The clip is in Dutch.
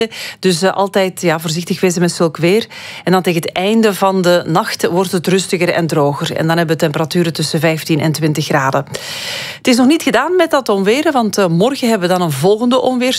Dus altijd voorzichtig wezen met zulk weer. En dan tegen het einde van de nacht wordt het rustiger en droger. En dan hebben we temperaturen tussen 15 en 20 graden. Het is nog niet gedaan met dat onweer, want morgen hebben we dan een volgende onweer.